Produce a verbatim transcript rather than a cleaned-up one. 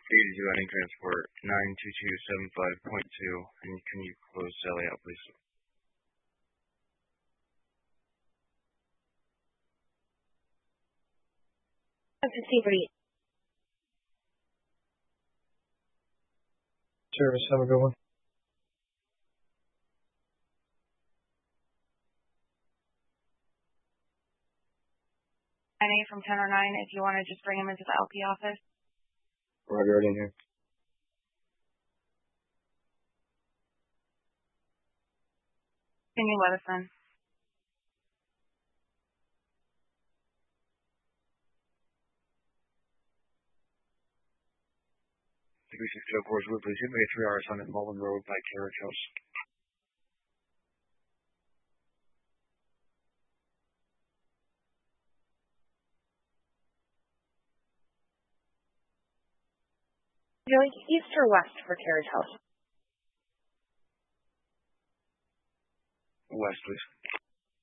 eighty-two heading transport nine two two seven five point two, and can you close Sally out, please? Service, have a good one. nine A from ten oh nine, if you want to just bring him into the L P office. Roger, right in here. Can you let us in? three six zero four, please give me a three hours on at Mullen Road by Carriage House. Would you like east or west for Carriage House? West, please.